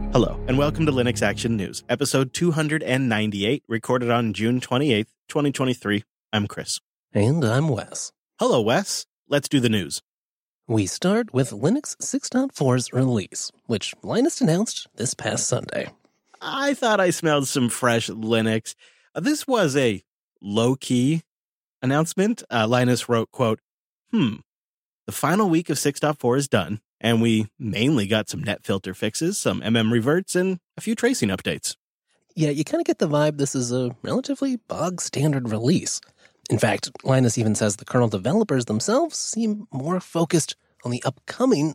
Hello, and welcome to Linux Action News, episode 298, recorded on June 28th, 2023. I'm Chris. And I'm Wes. Hello, Wes. Let's do the news. We start with Linux 6.4's release, which Linus announced this past Sunday. I thought I smelled some fresh Linux. This was a low-key announcement. Linus wrote, quote, the final week of 6.4 is done, and we mainly got some net filter fixes, some reverts, and a few tracing updates. Yeah, you kind of get the vibe this is a relatively bog-standard release. In fact, Linus even says the kernel developers themselves seem more focused on the upcoming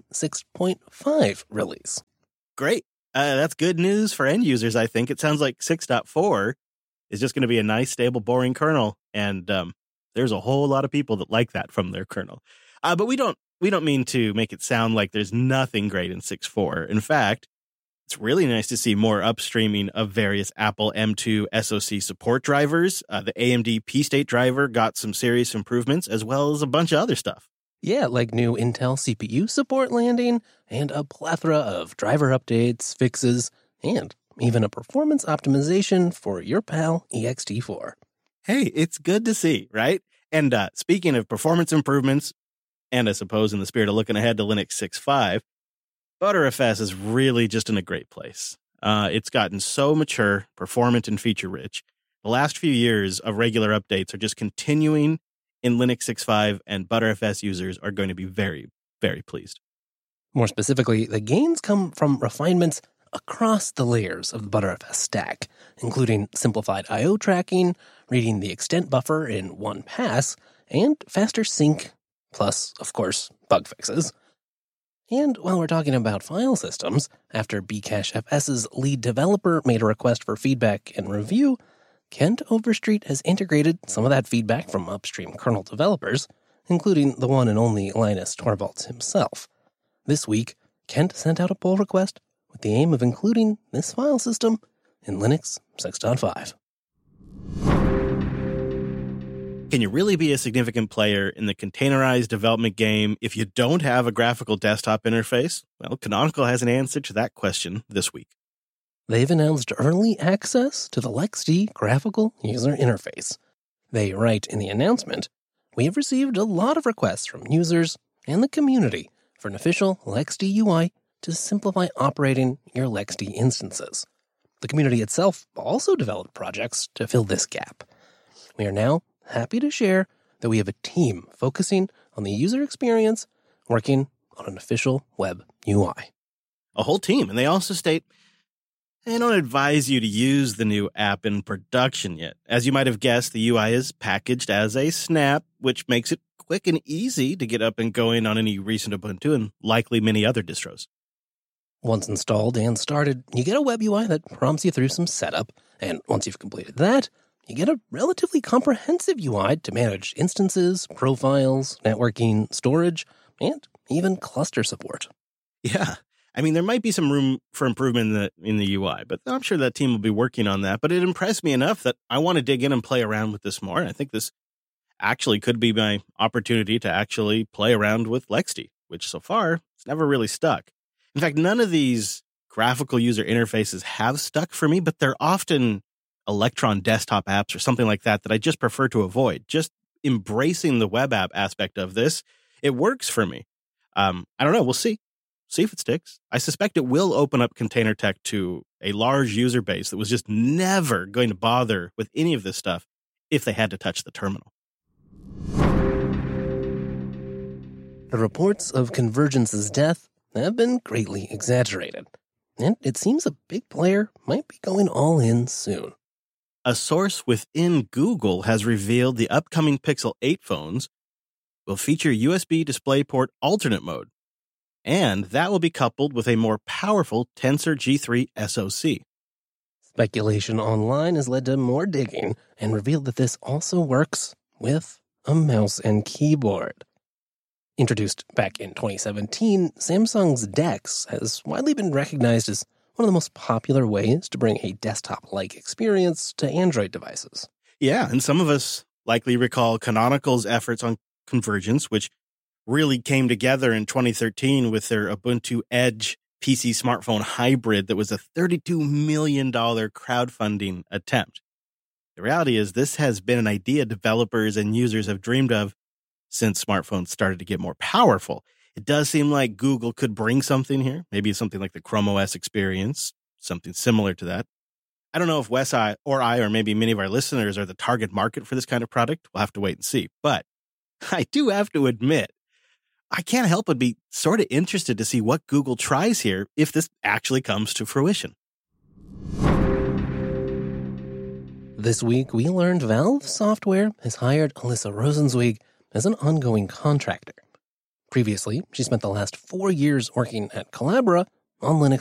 6.5 release. Great. That's good news for end users, I think. It sounds like 6.4 is just going to be a nice, stable, boring kernel, and there's a whole lot of people that like that from their kernel. But we don't mean to make it sound like there's nothing great in 6.4. In fact, it's really nice to see more upstreaming of various Apple M2 SoC support drivers. The AMD P-State driver got some serious improvements, as well as a bunch of other stuff. Yeah, like new Intel CPU support landing, and a plethora of driver updates, fixes, and even a performance optimization for your pal ext4. Hey, it's good to see, right? And speaking of performance improvements, and I suppose in the spirit of looking ahead to Linux 6.5, Btrfs is really just in a great place. It's gotten so mature, performant, and feature-rich. The last few years of regular updates are just continuing in Linux 6.5, and Btrfs users are going to be very, very pleased. More specifically, the gains come from refinements across the layers of the Btrfs stack, including simplified I/O tracking, reading the extent buffer in one pass, and faster sync, plus, of course, bug fixes. And while we're talking about file systems, after Bcachefs's lead developer made a request for feedback and review, Kent Overstreet has integrated some of that feedback from upstream kernel developers, including the one and only Linus Torvalds himself. This week, Kent sent out a pull request with the aim of including this file system in Linux 6.5. Can you really be a significant player in the containerized development game if you don't have a graphical desktop interface? Well, Canonical has an answer to that question this week. They've announced early access to the LXD graphical user interface. They write in the announcement, "We have received a lot of requests from users and the community for an official LXD UI to simplify operating your LXD instances. The community itself also developed projects to fill this gap. We are now happy to share that we have a team focusing on the user experience, working on an official web UI." A whole team, and they also state, "I don't advise you to use the new app in production yet. As you might have guessed, the UI is packaged as a snap, which makes it quick and easy to get up and going on any recent Ubuntu and likely many other distros." Once installed and started, you get a web UI that prompts you through some setup, and once you've completed that, you get a relatively comprehensive UI to manage instances, profiles, networking, storage, and even cluster support. Yeah. I mean, there might be some room for improvement in the UI, but I'm sure that team will be working on that. But it impressed me enough that I want to dig in and play around with this more. And I think this actually could be my opportunity to actually play around with LXD, which so far it's never really stuck. In fact, none of these graphical user interfaces have stuck for me, but they're often Electron desktop apps or something like that I just prefer to avoid. Just embracing the web app aspect of this, it works for me. I don't know. We'll see. See if it sticks. I suspect it will open up container tech to a large user base that was just never going to bother with any of this stuff if they had to touch the terminal. The reports of Convergence's death have been greatly exaggerated, and it seems a big player might be going all in soon. A source within Google has revealed the upcoming Pixel 8 phones will feature USB DisplayPort alternate mode, and that will be coupled with a more powerful Tensor G3 SoC. Speculation online has led to more digging and revealed that this also works with a mouse and keyboard. Introduced back in 2017, Samsung's DeX has widely been recognized as one of the most popular ways to bring a desktop-like experience to Android devices. Yeah, and some of us likely recall Canonical's efforts on convergence, which really came together in 2013 with their Ubuntu Edge PC smartphone hybrid that was a $32 million crowdfunding attempt. The reality is this has been an idea developers and users have dreamed of since smartphones started to get more powerful. It does seem like Google could bring something here, maybe something like the Chrome OS experience, something similar to that. I don't know if Wes or maybe many of our listeners are the target market for this kind of product. We'll have to wait and see. But I do have to admit, I can't help but be sort of interested to see what Google tries here if this actually comes to fruition. This week, we learned Valve Software has hired Alyssa Rosenzweig as an ongoing contractor. Previously, she spent the last 4 years working at Collabora on Linux